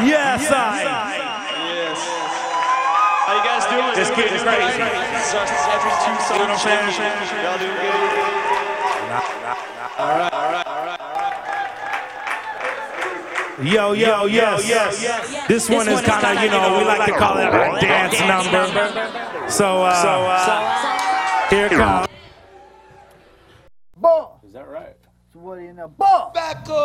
Yes, I. Yes. How you guys doing? It's getting crazy. Every 2 songs. Y'all doing good? All right. Yo, yes. This one is kind of, we like to call it a dance number. So, here it comes. Ball. Is that right? So what do you know? Ball. Back up.